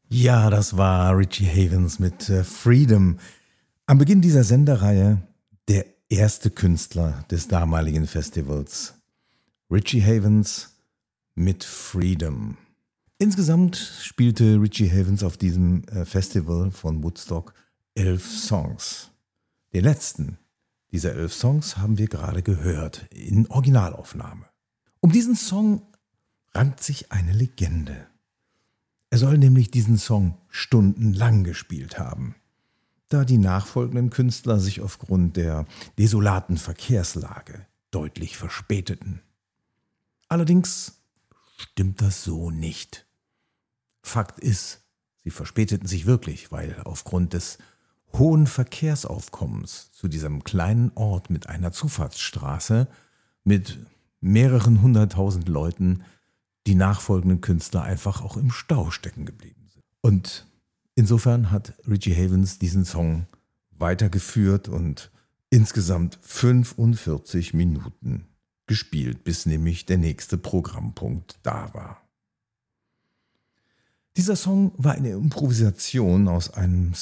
Ja, das war Richie Havens mit Freedom. Am Beginn dieser Sendereihe der erste Künstler des damaligen Festivals. Richie Havens mit Freedom. Insgesamt spielte Richie Havens auf diesem Festival von Woodstock 11 Songs. Den letzten dieser 11 Songs haben wir gerade gehört, in Originalaufnahme. Um diesen Song rankt sich eine Legende. Er soll nämlich diesen Song stundenlang gespielt haben, da die nachfolgenden Künstler sich aufgrund der desolaten Verkehrslage deutlich verspäteten. Allerdings stimmt das so nicht. Fakt ist, sie verspäteten sich wirklich, weil aufgrund des hohen Verkehrsaufkommens zu diesem kleinen Ort mit einer Zufahrtsstraße mit mehreren hunderttausend Leuten die nachfolgenden Künstler einfach auch im Stau stecken geblieben sind. Und insofern hat Richie Havens diesen Song weitergeführt und insgesamt 45 Minuten gespielt, bis nämlich der nächste Programmpunkt da war. Dieser Song war eine Improvisation aus einem